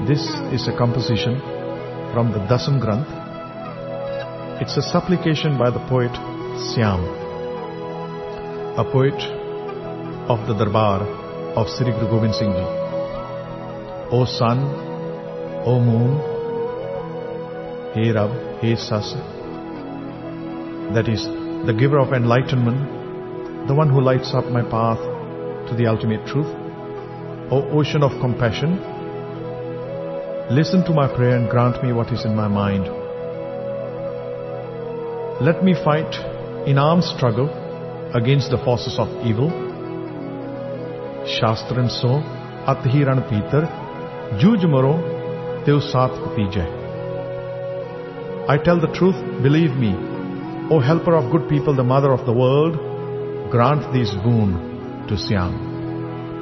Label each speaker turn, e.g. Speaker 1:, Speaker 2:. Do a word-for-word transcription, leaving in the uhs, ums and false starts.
Speaker 1: This is a composition from the Dasam Granth. It's a supplication by the poet Syam, a poet of the Darbar of Sri Guru Gobind Singh Ji. O sun, O moon, Hey Rab, Hey Sas, that is, the giver of enlightenment, the one who lights up my path to the ultimate truth. O ocean of compassion, listen to my prayer and grant me what is in my mind. Let me fight in armed struggle against the forces of evil. Shastran so, Athi Ran Pitar, Juj Maro, Teu Saath Pati Jai. I tell the truth, believe me. O helper of good people, the mother of the world, grant this boon to Syam.